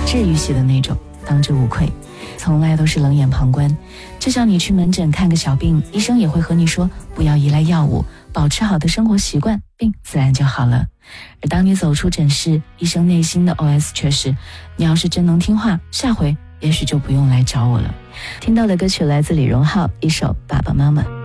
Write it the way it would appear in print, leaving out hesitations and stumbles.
治愈系的那种，当之无愧，从来都是冷眼旁观。就像你去门诊看个小病，医生也会和你说不要依赖药物，保持好的生活习惯，病自然就好了。而当你走出诊室，医生内心的 OS 却是，你要是真能听话，下回也许就不用来找我了。听到的歌曲来自李荣浩，一首《爸爸妈妈》。